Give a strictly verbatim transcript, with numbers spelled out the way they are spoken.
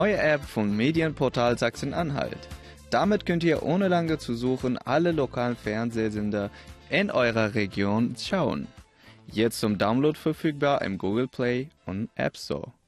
Neue App vom Medienportal Sachsen-Anhalt. Damit könnt ihr ohne lange zu suchen alle lokalen Fernsehsender in eurer Region schauen. Jetzt zum Download verfügbar im Google Play und App Store.